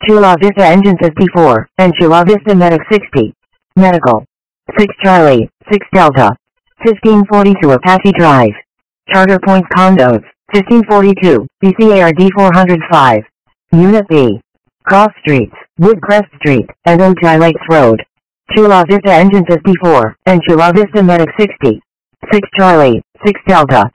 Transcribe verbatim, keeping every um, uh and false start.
Chula Vista engines as before, and Chula Vista Medic sixty. Medical. six Charlie, six Delta. fifteen forty-two Apache Drive. Charter Point Condos, fifteen forty-two, B C A R D four oh five. Unit B. Cross Streets, Woodcrest Street, and Ojai Lakes Road. Chula Vista engines as before, and Chula Vista Medic sixty. six Charlie, six Delta.